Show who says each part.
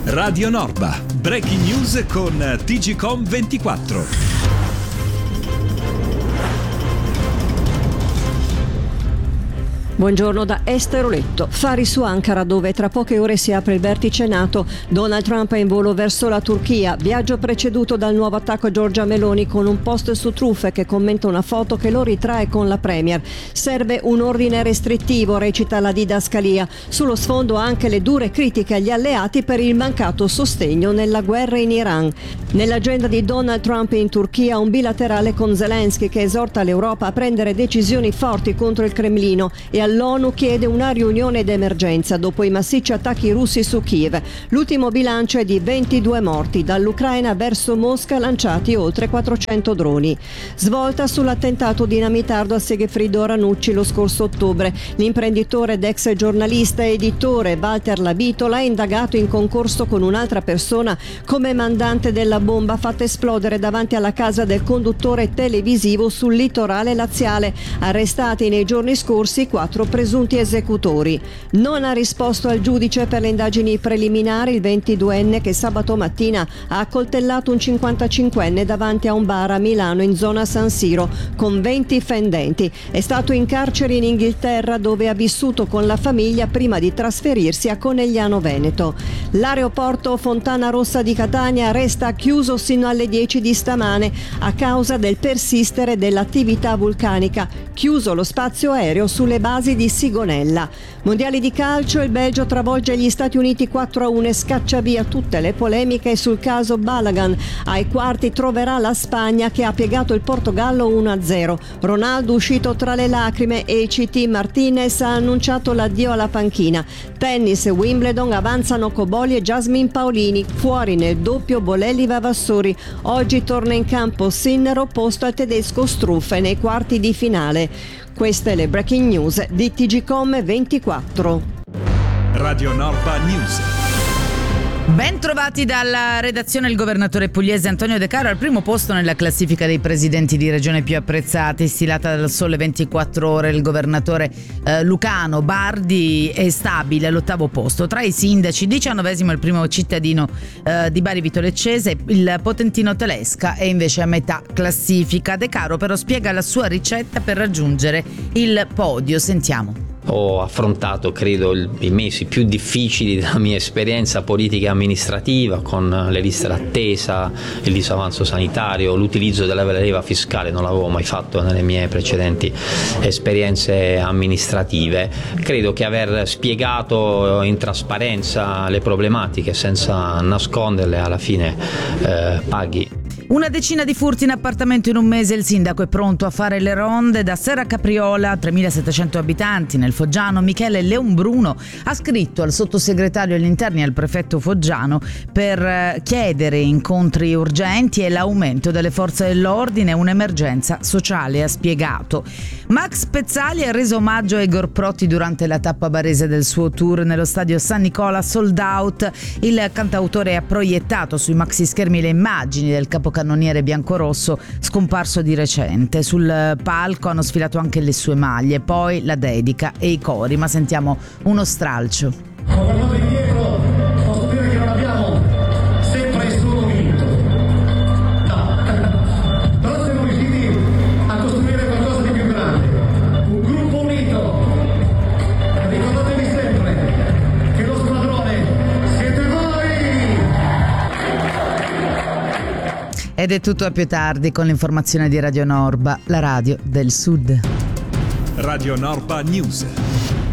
Speaker 1: Radio Norba, breaking news con TGcom 24.
Speaker 2: Buongiorno da Esteroletto. Fari su Ankara, dove tra poche ore si apre il vertice NATO. Donald Trump è in volo verso la Turchia. Viaggio preceduto dal nuovo attacco a Giorgia Meloni con un post su truffe che commenta una foto che lo ritrae con la Premier. Serve un ordine restrittivo, recita la didascalia. Sullo sfondo anche le dure critiche agli alleati per il mancato sostegno nella guerra in Iran. Nell'agenda di Donald Trump in Turchia un bilaterale con Zelensky che esorta l'Europa a prendere decisioni forti contro il Cremlino e l'ONU chiede una riunione d'emergenza dopo i massicci attacchi russi su Kiev. L'ultimo bilancio è di 22 morti, dall'Ucraina verso Mosca lanciati oltre 400 droni. Svolta sull'attentato dinamitardo a Segefredo Ranucci lo scorso ottobre. L'imprenditore ed ex giornalista e editore Walter Labitola è indagato in concorso con un'altra persona come mandante della bomba fatta esplodere davanti alla casa del conduttore televisivo sul litorale laziale. Arrestati nei giorni scorsi 4 presunti esecutori. Non ha risposto al giudice per le indagini preliminari il 22enne che sabato mattina ha accoltellato un 55enne davanti a un bar a Milano in zona San Siro con 20 fendenti. È stato in carcere in Inghilterra dove ha vissuto con la famiglia prima di trasferirsi a Conegliano Veneto. L'aeroporto Fontana Rossa di Catania resta chiuso sino alle 10 di stamane a causa del persistere dell'attività vulcanica. Chiuso lo spazio aereo sulle basi di Sigonella. Mondiali di calcio, il Belgio travolge gli Stati Uniti 4-1 e scaccia via tutte le polemiche sul caso Balagan. Ai quarti troverà la Spagna che ha piegato il Portogallo 1-0. Ronaldo uscito tra le lacrime e CT Martinez ha annunciato l'addio alla panchina. Tennis e Wimbledon avanzano Cobolli e Jasmine Paolini, fuori nel doppio Bolelli Vavassori. Oggi torna in campo Sinner opposto al tedesco Struffe nei quarti di finale. Queste le breaking news di TGcom 24.
Speaker 1: Radio Norba News.
Speaker 3: Ben trovati dalla redazione. Il governatore pugliese Antonio De Caro al primo posto nella classifica dei presidenti di regione più apprezzati, stilata dal Sole 24 Ore. Il governatore lucano Bardi è stabile all'8° posto. Tra i sindaci, 19° il primo cittadino di Bari Vito Leccese, il potentino Telesca è invece a metà classifica. De Caro però spiega la sua ricetta per raggiungere il podio. Sentiamo.
Speaker 4: Ho affrontato, credo, i mesi più difficili della mia esperienza politica e amministrativa, con le liste d'attesa, il disavanzo sanitario, l'utilizzo della leva fiscale, non l'avevo mai fatto nelle mie precedenti esperienze amministrative. Credo che aver spiegato in trasparenza le problematiche senza nasconderle alla fine paghi.
Speaker 3: Una decina di furti in appartamento in un mese, il sindaco è pronto a fare le ronde. Da Serra Capriola, 3.700 abitanti nel Foggiano, Michele Leonbruno ha scritto al sottosegretario agli interni e al prefetto foggiano per chiedere incontri urgenti e l'aumento delle forze dell'ordine, un'emergenza sociale, ha spiegato. Max Pezzali ha reso omaggio a Igor Protti durante la tappa barese del suo tour nello stadio San Nicola sold out. Il cantautore ha proiettato sui maxi schermi le immagini del capocannoniere biancorosso scomparso di recente. Sul palco hanno sfilato anche le sue maglie, poi la dedica e i cori, ma sentiamo uno stralcio.
Speaker 5: Ho guardato indietro, posso dire che non abbiamo sempre e solo vinto. No, però siamo riusciti a costruire qualcosa di più grande, un gruppo unito. Ricordatevi sempre che lo squadrone siete voi!
Speaker 3: Ed è tutto a più tardi con l'informazione di Radio Norba, la radio del Sud.
Speaker 1: Radio Norba News.